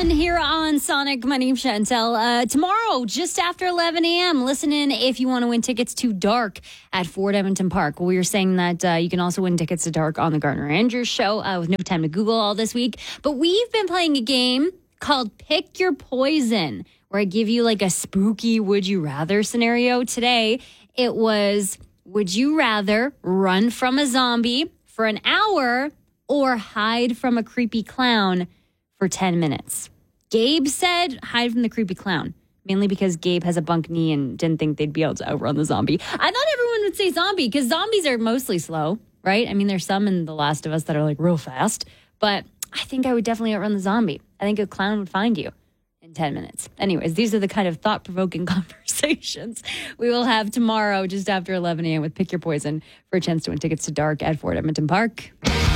fun here on Sonic. My name's Chantel. Tomorrow, just after 11 a.m., listen in if you want to win tickets to Dark at Ford Edmonton Park. We were saying that you can also win tickets to Dark on the Gardner Andrews Show with no time to Google all this week. But we've been playing a game called Pick Your Poison, where I give you like a spooky would you rather scenario. Today, it was would you rather run from a zombie for an hour or hide from a creepy clown for 10 minutes. Gabe said hide from the creepy clown, mainly because Gabe has a bunk knee and didn't think they'd be able to outrun the zombie. I thought everyone would say zombie because zombies are mostly slow, right? I mean, there's some in The Last of Us that are like real fast, but I think I would definitely outrun the zombie. I think a clown would find you in 10 minutes. Anyways, these are the kind of thought-provoking conversations we will have tomorrow just after 11 a.m. with Pick Your Poison for a chance to win tickets to Dark at Ford Edmonton Park.